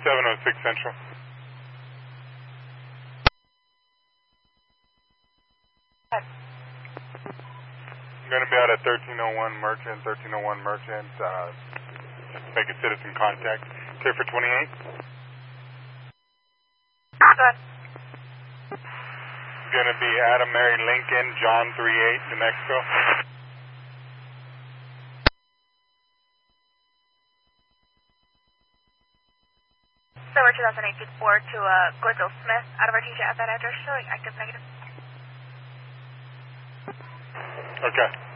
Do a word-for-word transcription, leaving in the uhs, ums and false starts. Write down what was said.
seven oh six Central. I'm going to be out at thirteen oh one Merchant, thirteen oh one Merchant, uh, just make a citizen contact. Clear for twenty-eight. Good. Going to be Adam Mary Lincoln, John three eight, New Mexico. Silver two thousand eighteen Ford to uh, Gordell Smith, out of our T J at that address, showing active negative. Okay.